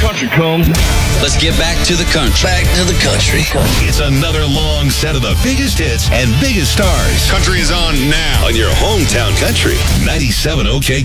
country comes. Let's get back to the country. Back to the country. It's another long set of the biggest hits and biggest stars. Country is on now On your hometown country. 97 OK